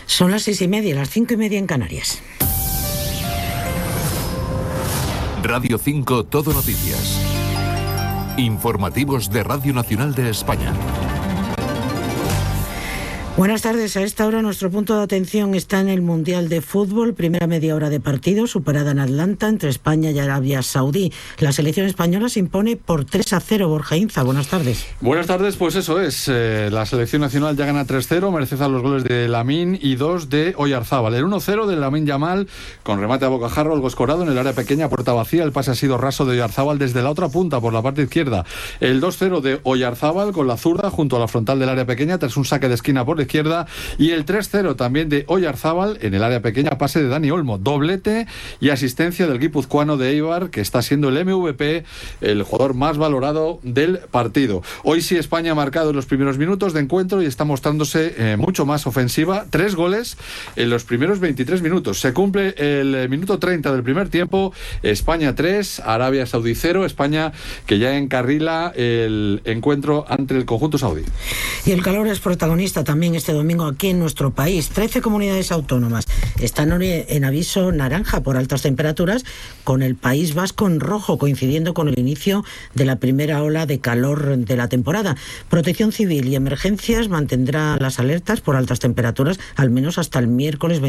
Son las 6:30, las 5:30 en Canarias. Radio 5 Todo Noticias. Informativos de Radio Nacional de España. Buenas tardes. A esta hora nuestro punto de atención está en el Mundial de Fútbol. Primera media hora de partido superada en Atlanta entre España y Arabia Saudí. La selección española se impone por 3-0. Borja Inza, buenas tardes. Buenas tardes, pues eso es. La selección nacional ya gana 3-0, merced a los goles de Lamine y 2 de Oyarzábal. El 1-0 de Lamine Yamal con remate a bocajarro, algo escorado en el área pequeña, puerta vacía. El pase ha sido raso de Oyarzábal desde la otra punta por la parte izquierda. El 2-0 de Oyarzábal con la zurda junto a la frontal del área pequeña tras un saque de esquina por la izquierda, y el 3-0 también de Oyarzábal en el área pequeña, pase de Dani Olmo, doblete y asistencia del guipuzcoano de Eibar, que está siendo el MVP, el jugador más valorado del partido. Hoy sí España ha marcado en los primeros minutos de encuentro y está mostrándose mucho más ofensiva. 3 goles en los primeros 23 minutos. Se cumple el minuto 30 del primer tiempo. España 3, Arabia Saudí 0. España que ya encarrila el encuentro ante el conjunto saudí. Y el calor es protagonista también este domingo aquí en nuestro país. 13 comunidades autónomas están en aviso naranja por altas temperaturas, con el País Vasco en rojo, coincidiendo con el inicio de la primera ola de calor de la temporada. Protección Civil y Emergencias mantendrá las alertas por altas temperaturas al menos hasta el miércoles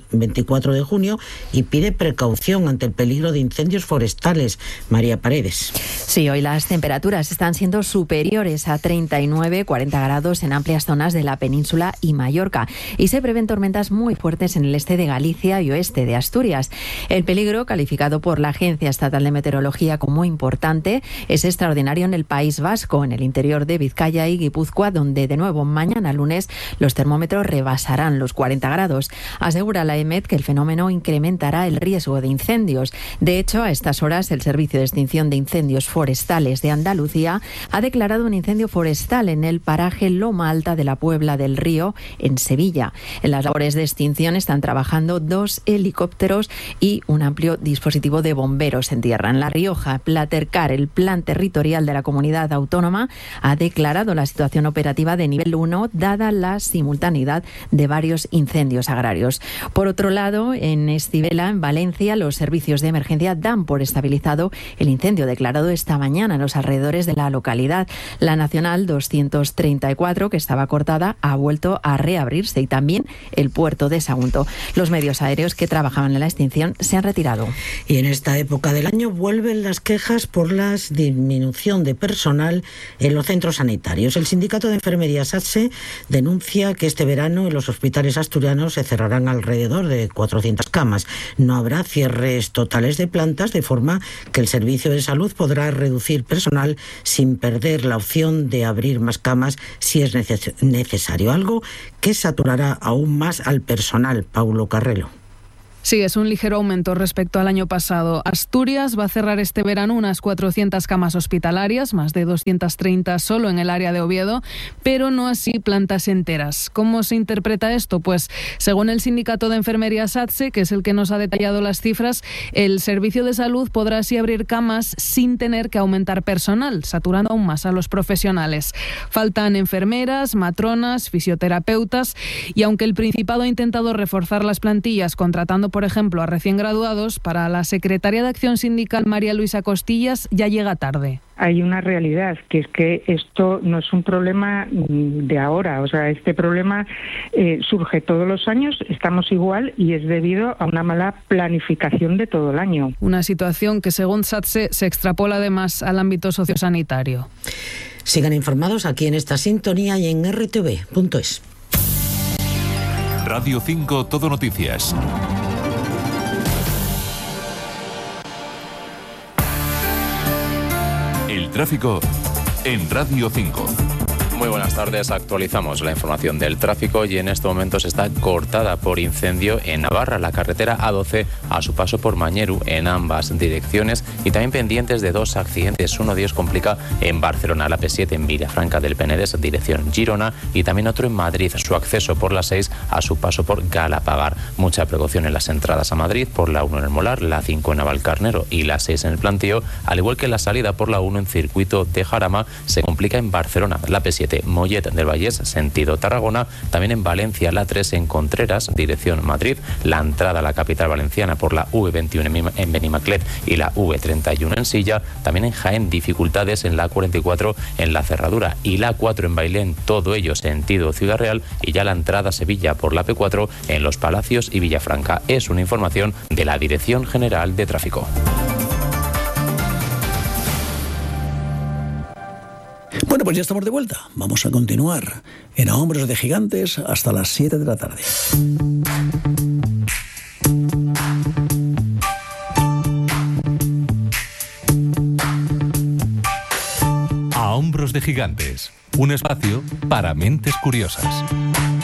24 de junio y pide precaución ante el peligro de incendios forestales. María Paredes. Sí, hoy las temperaturas están siendo superiores a 39-40 grados en amplias zonas de la península y Mallorca, y se prevén tormentas muy fuertes en el este de Galicia y oeste de Asturias. El peligro, calificado por la Agencia Estatal de Meteorología como importante, es extraordinario en el País Vasco, en el interior de Vizcaya y Guipúzcoa, donde de nuevo mañana lunes los termómetros rebasarán los 40 grados. Asegura la EMET que el fenómeno incrementará el riesgo de incendios. De hecho, a estas horas el Servicio de Extinción de Incendios Forestales de Andalucía ha declarado un incendio forestal en el paraje Loma Alta de la Puebla del Río, en Sevilla. En las labores de extinción están trabajando 2 helicópteros y un amplio dispositivo de bomberos en tierra. En La Rioja, Platercar, el plan territorial de la comunidad autónoma, ha declarado la situación operativa de nivel 1, dada la simultaneidad de varios incendios agrarios. Por otro lado, en Estivela, en Valencia, los servicios de emergencia dan por estabilizado el incendio declarado esta mañana en los alrededores de la localidad. La Nacional 234, que estaba cortada, ha vuelto a reabrirse, y también el puerto de Sagunto. Los medios aéreos que trabajaban en la extinción se han retirado. Y en esta época del año vuelven las quejas por la disminución de personal en los centros sanitarios. El sindicato de enfermería SATSE denuncia que este verano en los hospitales asturianos se cerrarán alrededor de 400 camas. No habrá cierres totales de plantas, de forma que el servicio de salud podrá reducir personal sin perder la opción de abrir más camas si es necesario, algo que saturará aún más al personal. Paulo Carrelo. Sí, es un ligero aumento respecto al año pasado. Asturias va a cerrar este verano unas 400 camas hospitalarias, más de 230 solo en el área de Oviedo, pero no así plantas enteras. ¿Cómo se interpreta esto? Pues según el sindicato de enfermería SATSE, que es el que nos ha detallado las cifras, el servicio de salud podrá así abrir camas sin tener que aumentar personal, saturando aún más a los profesionales. Faltan enfermeras, matronas, fisioterapeutas, y aunque el Principado ha intentado reforzar las plantillas contratando, por ejemplo, a recién graduados, para la secretaria de Acción Sindical, María Luisa Costillas, ya llega tarde. Hay una realidad, que es que esto no es un problema de ahora. O sea, este problema surge todos los años, estamos igual, y es debido a una mala planificación de todo el año. Una situación que, según SATSE, se extrapola además al ámbito sociosanitario. Sigan informados aquí en esta sintonía y en rtv.es. Radio 5 Todo Noticias. El tráfico en Radio 5. Muy buenas tardes, actualizamos la información del tráfico y en este momento se está cortada por incendio en Navarra, la carretera A12 a su paso por Mañeru en ambas direcciones, y también pendientes de 2 accidentes. Uno de ellos complica en Barcelona, la P7 en Vilafranca del Penedès, dirección Girona, y también otro en Madrid, su acceso por la 6 a su paso por Galapagar. Mucha precaución en las entradas a Madrid por la 1 en el Molar, la 5 en Navalcarnero y la 6 en el Plantío, al igual que la salida por la 1 en circuito de Jarama se complica en Barcelona, la P7 A7 Mollet del Vallés, sentido Tarragona. También en Valencia, la 3 en Contreras, dirección Madrid. La entrada a la capital valenciana por la V21 en Benimaclet y la V31 en Silla. También en Jaén, dificultades en la A44 en la Cerradura y la A4 en Bailén, todo ello sentido Ciudad Real. Y ya la entrada a Sevilla por la P4 en Los Palacios y Villafranca. Es una información de la Dirección General de Tráfico. Bueno, pues ya estamos de vuelta. Vamos a continuar en A Hombros de Gigantes hasta las 7 de la tarde. A Hombros de Gigantes, un espacio para mentes curiosas.